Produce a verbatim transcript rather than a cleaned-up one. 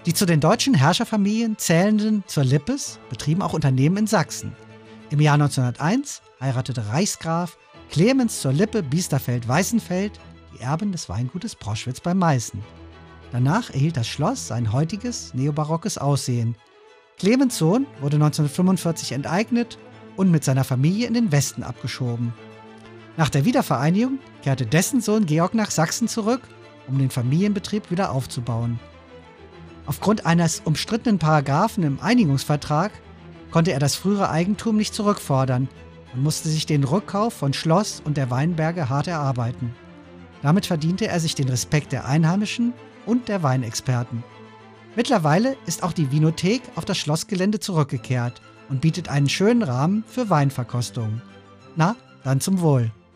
Die zu den deutschen Herrscherfamilien zählenden zur Lippes betrieben auch Unternehmen in Sachsen. Im Jahr neunzehnhunderteins heiratete Reichsgraf Clemens zur Lippe Biesterfeld-Weißenfeld die Erbin des Weingutes Proschwitz bei Meißen. Danach erhielt das Schloss sein heutiges neobarockes Aussehen. Clemens Sohn wurde neunzehnhundertfünfundvierzig enteignet und mit seiner Familie in den Westen abgeschoben. Nach der Wiedervereinigung kehrte dessen Sohn Georg nach Sachsen zurück, um den Familienbetrieb wieder aufzubauen. Aufgrund eines umstrittenen Paragraphen im Einigungsvertrag konnte er das frühere Eigentum nicht zurückfordern und musste sich den Rückkauf von Schloss und der Weinberge hart erarbeiten. Damit verdiente er sich den Respekt der Einheimischen und der Weinexperten. Mittlerweile ist auch die Winothek auf das Schlossgelände zurückgekehrt und bietet einen schönen Rahmen für Weinverkostungen. Na, dann zum Wohl!